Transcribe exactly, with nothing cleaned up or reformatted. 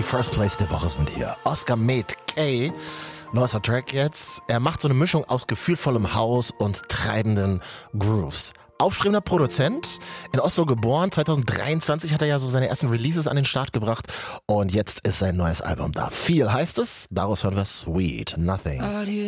First Place der Woche sind hier. Oscar Made K. Neuester Track jetzt. Er macht so eine Mischung aus gefühlvollem House und treibenden Grooves. Aufstrebender Produzent, in Oslo geboren, zwanzig dreiundzwanzig hat er ja so seine ersten Releases an den Start gebracht und jetzt ist sein neues Album da. Viel heißt es, daraus hören wir Sweet Nothing.